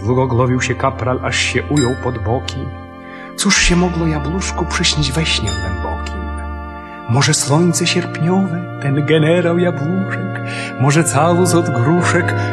Zwogoglowił się kapral, aż się ujął pod boki. Cóż się mogło jabłuszku przyśnić we śnie głębokim? Może słońce sierpniowe, ten generał jabłuszek, może całus od gruszek,